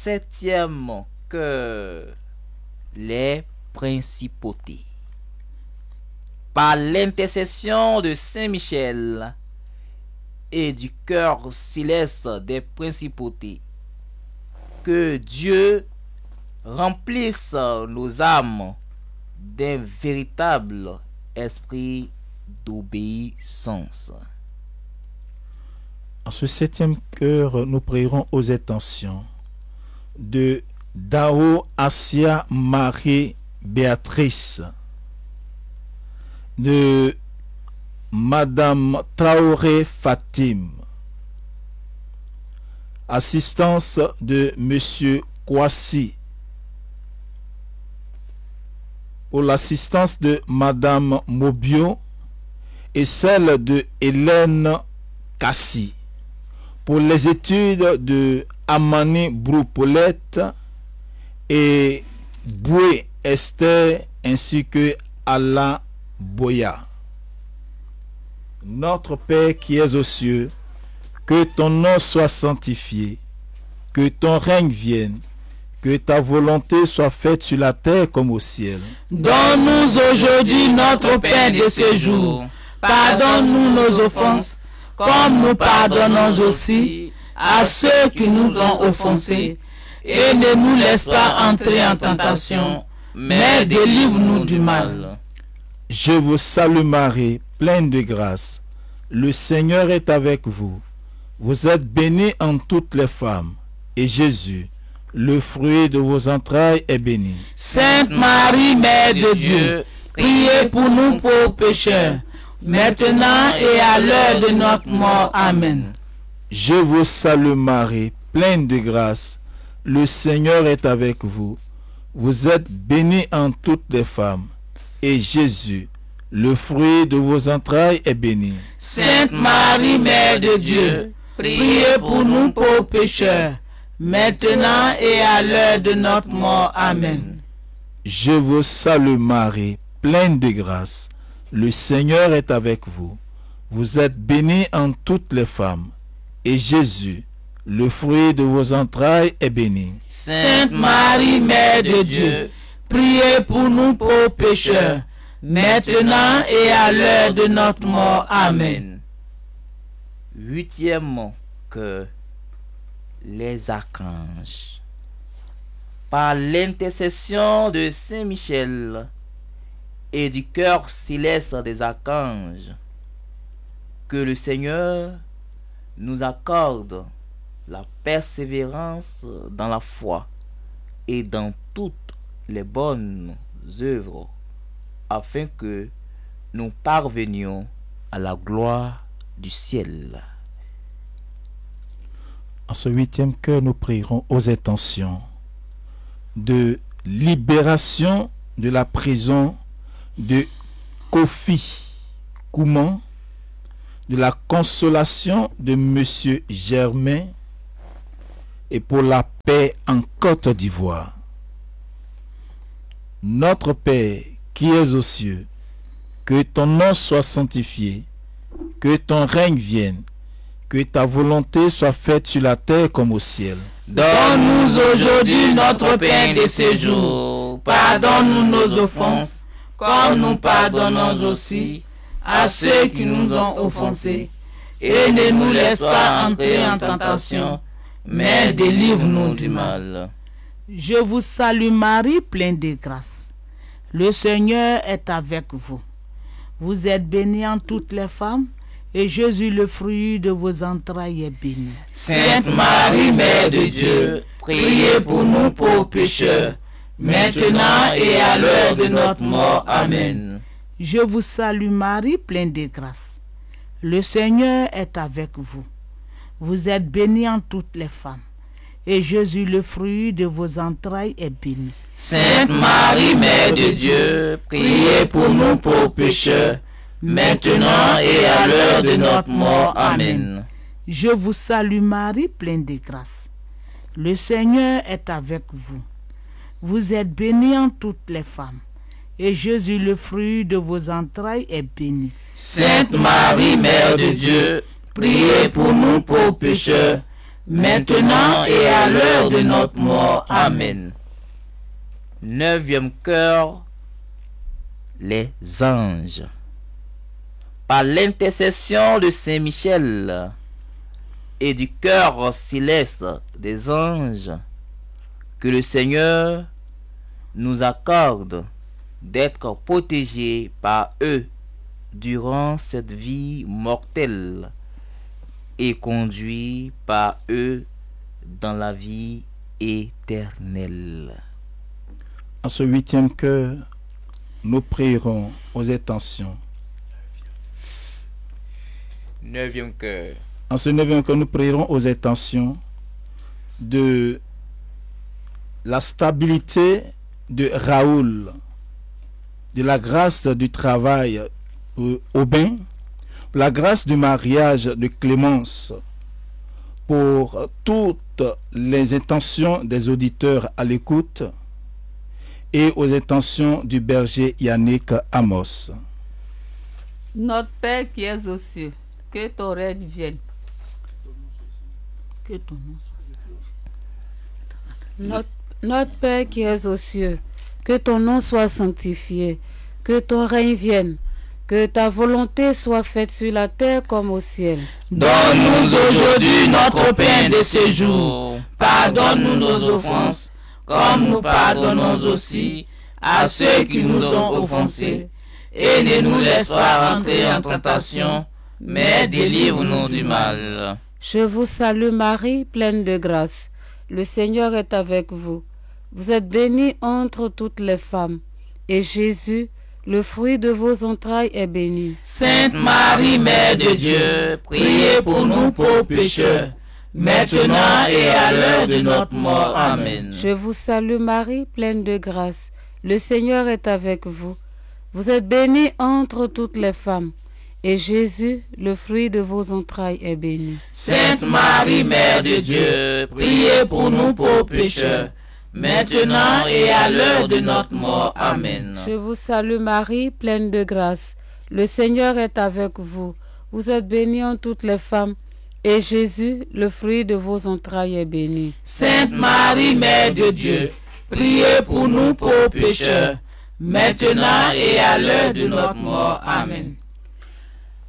septième cœur, les principautés. Par l'intercession de Saint Michel et du cœur céleste des principautés, que Dieu remplisse nos âmes d'un véritable esprit d'obéissance. En ce septième cœur, nous prierons aux intentions de Dao Asia Marie Béatrice, de Madame Traoré Fatim, assistance de Monsieur Kwasi, pour l'assistance de Madame Mobio et celle de Hélène Kassi, pour les études de Amani Broupoulette et Boué Esther ainsi que Alain Boya. Notre Père qui es aux cieux, que ton nom soit sanctifié, que ton règne vienne, que ta volonté soit faite sur la terre comme au ciel. Donne-nous aujourd'hui notre pain de ce jour. Pardonne-nous nos offenses, comme nous pardonnons aussi à ceux qui nous ont offensés. Et ne nous laisse pas entrer en tentation, mais délivre-nous du mal. Je vous salue Marie, pleine de grâce. Le Seigneur est avec vous. Vous êtes bénie en toutes les femmes, et Jésus, le fruit de vos entrailles, est béni. Sainte Marie, Mère de Dieu, priez pour nous pauvres pécheurs, maintenant et à l'heure de notre mort. Amen. Je vous salue Marie, pleine de grâce. Le Seigneur est avec vous. Vous êtes bénie en toutes les femmes, et Jésus, le fruit de vos entrailles, est béni. Sainte Marie, Mère de Dieu, priez pour nous pauvres pécheurs, maintenant et à l'heure de notre mort. Amen. Je vous salue Marie, pleine de grâce. Le Seigneur est avec vous. Vous êtes bénie en toutes les femmes, et Jésus, le fruit de vos entrailles, est béni. Sainte Marie, Mère de Dieu, priez pour nous pauvres pécheurs, maintenant et à l'heure de notre mort. Amen. Huitième cœur, les archanges. Par l'intercession de Saint Michel et du cœur céleste des archanges, que le Seigneur nous accorde la persévérance dans la foi et dans toutes les bonnes œuvres, afin que nous parvenions à la gloire du ciel. En ce huitième cœur, nous prierons aux intentions de libération de la prison de Kofi Kouman, de la consolation de Monsieur Germain et pour la paix en Côte d'Ivoire. Notre Père qui es aux cieux, que ton nom soit sanctifié, que ton règne vienne, que ta volonté soit faite sur la terre comme au ciel. Donne-nous aujourd'hui notre pain de ce jour. Pardonne-nous nos offenses, comme nous pardonnons aussi à ceux qui nous ont offensés. Et ne nous laisse pas entrer en tentation, mais délivre-nous du mal. Je vous salue Marie, pleine de grâce. Le Seigneur est avec vous. Vous êtes bénie en toutes les femmes, et Jésus, le fruit de vos entrailles, est béni. Sainte Marie, Mère de Dieu, priez pour nous pauvres pécheurs, maintenant et à l'heure de notre mort. Amen. Je vous salue Marie, pleine de grâce. Le Seigneur est avec vous. Vous êtes bénie en toutes les femmes, et Jésus, le fruit de vos entrailles, est béni. Sainte Marie, Mère de Dieu, priez pour nous pauvres pécheurs, maintenant et à l'heure de notre mort. Amen. Je vous salue Marie, pleine de grâce. Le Seigneur est avec vous. Vous êtes bénie en toutes les femmes, et Jésus, le fruit de vos entrailles, est béni. Sainte Marie, Mère de Dieu, priez pour nous pauvres pécheurs, maintenant et à l'heure de notre mort. Amen. 9e chœur, les anges. Par l'intercession de Saint Michel et du cœur céleste des anges, que le Seigneur nous accorde d'être protégés par eux durant cette vie mortelle et conduits par eux dans la vie éternelle. En ce 8e chœur, nous prierons aux intentions. 9e chœur. En ce 9e chœur, nous prierons aux intentions de la stabilité de Raoul, de la grâce du travail au bain, la grâce du mariage de Clémence, pour toutes les intentions des auditeurs à l'écoute et aux intentions du berger Yannick Amos. Notre Père qui es aux cieux, que ton règne vienne. Que ton nom Notre Père qui es aux cieux, que ton nom soit sanctifié, que ton règne vienne, que ta volonté soit faite sur la terre comme au ciel. Donne-nous aujourd'hui notre pain de ce jour. Pardonne-nous nos offenses, comme nous pardonnons aussi à ceux qui nous ont offensés. Et ne nous laisse pas entrer en tentation, mais délivre-nous du mal. Je vous salue Marie, pleine de grâce. Le Seigneur est avec vous. Vous êtes bénie entre toutes les femmes. Et Jésus, le fruit de vos entrailles, est béni. Sainte Marie, Mère de Dieu, priez pour nous pauvres pécheurs, maintenant et à l'heure de notre mort. Amen. Je vous salue Marie, pleine de grâce. Le Seigneur est avec vous. Vous êtes bénie entre toutes les femmes. Et Jésus, le fruit de vos entrailles, est béni. Sainte Marie, Mère de Dieu, priez pour nous pauvres pécheurs, maintenant et à l'heure de notre mort. Amen. Je vous salue Marie, pleine de grâce. Le Seigneur est avec vous. Vous êtes bénie entre toutes les femmes. Et Jésus, le fruit de vos entrailles, est béni. Sainte Marie, Mère de Dieu, priez pour nous pauvres pécheurs, maintenant et à l'heure de notre mort. Amen.